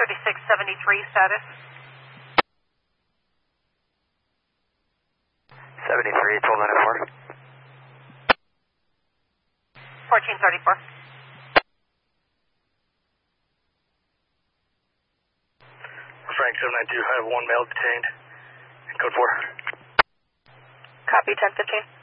3673 status. 73, 1294. 1434. Frank 792, I have one male detained. Code 4. Copy 1015.